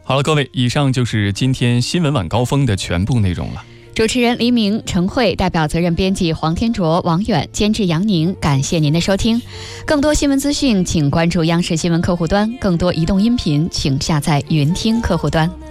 好了，各位，以上就是今天新闻晚高峰的全部内容了。 主持人黎明、陈慧，代表责任编辑黄天卓、王远，监制杨宁，感谢您的收听。更多新闻资讯，请关注央视新闻客户端；更多移动音频，请下载云听客户端。